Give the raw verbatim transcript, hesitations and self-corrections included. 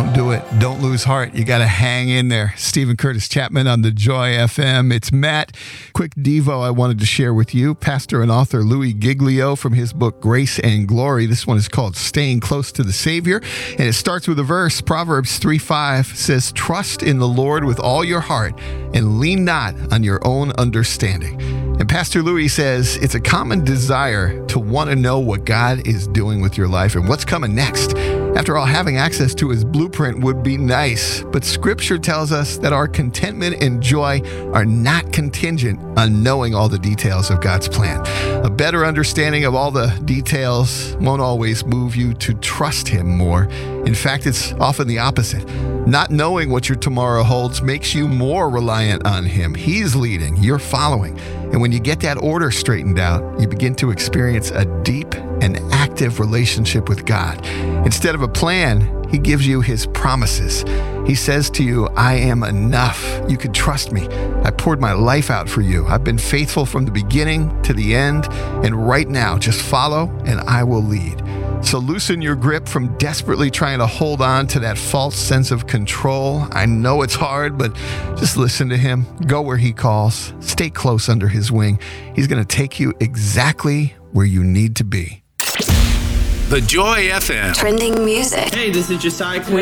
Don't do it. Don't lose heart. You got to hang in there. Stephen Curtis Chapman on the Joy F M. It's Matt. Quick Devo I wanted to share with you. Pastor and author Louis Giglio from his book Grace and Glory. This one is called Staying Close to the Savior. And it starts with a verse. Proverbs three five says, "Trust in the Lord with all your heart and lean not on your own understanding." And Pastor Louis says it's a common desire to want to know what God is doing with your life and what's coming next. After all, having access to his blueprint would be nice, but Scripture tells us that our contentment and joy are not contingent on knowing all the details of God's plan. A better understanding of all the details won't always move you to trust him more. In fact, it's often the opposite. Not knowing what your tomorrow holds makes you more reliant on him. He's leading, you're following. And when you get that order straightened out, you begin to experience a deep and active relationship with God. Instead of a plan, he gives you his promises. He says to you, "I am enough. You can trust me. I poured my life out for you. I've been faithful from the beginning to the end. And right now, just follow and I will lead." So loosen your grip from desperately trying to hold on to that false sense of control. I know it's hard, but just listen to him. Go where he calls. Stay close under his wing. He's going to take you exactly where you need to be. The Joy F M. Trending music. Hey, this is Josiah Quinn.